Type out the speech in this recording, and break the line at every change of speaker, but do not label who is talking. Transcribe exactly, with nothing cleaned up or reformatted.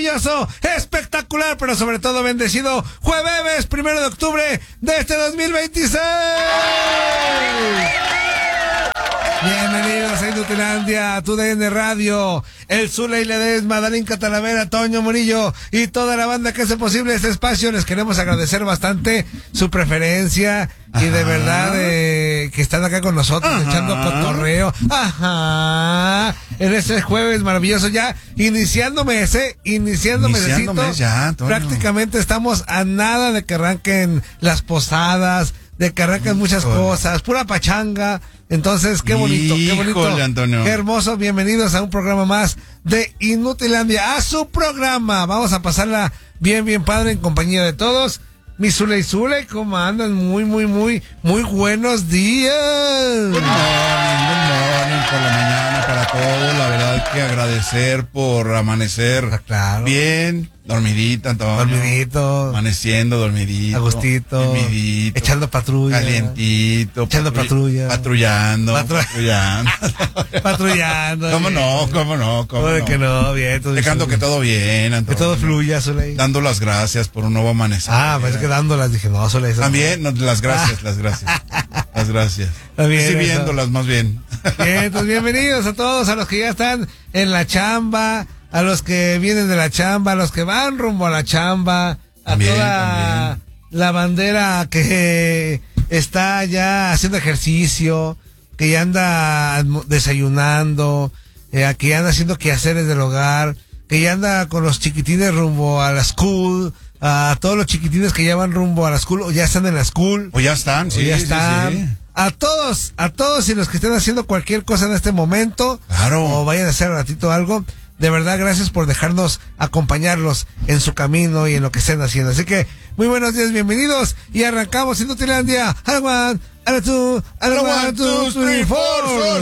maravilloso, espectacular, pero sobre todo bendecido jueves primero de octubre de este dos mil veintiséis. Bienvenidos a Inutilandia, tu D N Radio, el Zule y Ledesma, Darinka Talavera, Toño Murillo y toda la banda que hace posible este espacio. Les queremos agradecer bastante su preferencia. Ajá. Y de verdad eh, que están acá con nosotros. Ajá. Echando cotorreo. Ajá. En este jueves maravilloso ya, iniciando mes, ¿eh? Iniciando,
iniciando mes ya, Toño.
Prácticamente estamos a nada de que arranquen las posadas, de que arranquen muchas Híjole. cosas, pura pachanga. Entonces, qué bonito, qué bonito,
Híjole, Antonio.
Qué hermoso. Bienvenidos a un programa más de Inutilandia, a su programa. Vamos a pasarla bien, bien padre en compañía de todos. Mi Zule y Zule, ¿cómo andan? Muy, muy, muy, muy buenos días.
Good morning, good morning por la mañana para todos. La verdad que agradecer por amanecer
ah, claro.
bien, dormidita, Antonio.
Dormidito.
Amaneciendo, dormidito.
Agustito.
Dormidito.
Echando patrulla.
Calientito.
Echando
patrull
patrulla.
Patrullando.
Patru
Patrullando.
Patrullando.
¿Cómo bien. no? ¿Cómo no? ¿Cómo
no?
no?
que no, bien.
Dejando que todo bien, Antonio.
Que todo fluya, Zule.
Dando las gracias por un nuevo amanecer.
Ah, pues es que dándolas, dije, no, Zule.
También, no, las gracias, las gracias. Las gracias. Recibiéndolas más bien.
Bien, pues bienvenidos a todos, a los que ya están en la chamba, a los que vienen de la chamba, a los que van rumbo a la chamba, a
también,
toda
también.
la bandera que está ya haciendo ejercicio, que ya anda desayunando, eh, que ya anda haciendo quehaceres del hogar, que ya anda con los chiquitines rumbo a la school, a todos los chiquitines que ya van rumbo a la school o ya están en la school.
O ya están, sí,
o ya están.
Sí, sí.
A todos, a todos y los que estén haciendo cualquier cosa en este momento,
claro.
o vayan a hacer un ratito algo, de verdad gracias por dejarnos acompañarlos en su camino y en lo que estén haciendo. Así que muy buenos días, bienvenidos y arrancamos Inutilandia. A la one, a la two, a la one, two, three, four.